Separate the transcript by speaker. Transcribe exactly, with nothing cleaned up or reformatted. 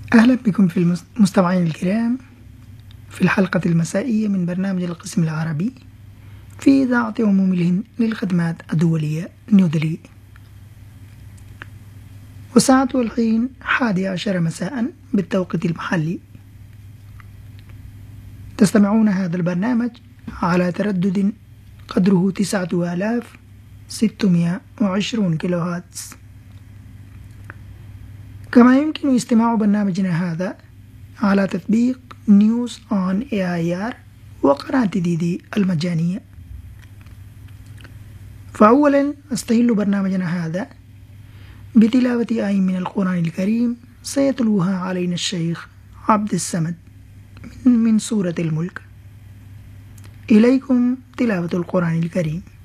Speaker 1: أهلا بكم في المستمعين الكرام في الحلقة المسائية من برنامج القسم العربي في إذاعة عموم الهند للخدمات الدولية نيودلهي. وساعة الحين حادي عشر مساء بالتوقيت المحلي. تستمعون هذا البرنامج على تردد قدره تسعة آلاف ستمائة وعشرين كيلو هرتز. كما يمكن استماع برنامجنا هذا على تطبيق نيوز أون إيه آي آر وقناة ديدي المجانية. فأولا أستهل برنامجنا هذا بتلاوة آية من القرآن الكريم سيتلوها علينا الشيخ عبد السمد من سورة الملك. إليكم تلاوة القرآن الكريم.